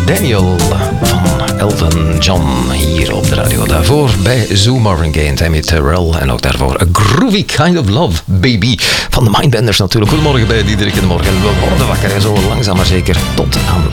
Daniel van Elton John hier op de radio. Daarvoor bij Zoo Marvin Gaye en Tammy Terrell. En ook daarvoor A Groovy Kind of Love, Baby. Van de Mindbenders natuurlijk. Goedemorgen bij Diederik in de Morgen. We worden wakker en zo langzaam maar zeker tot aan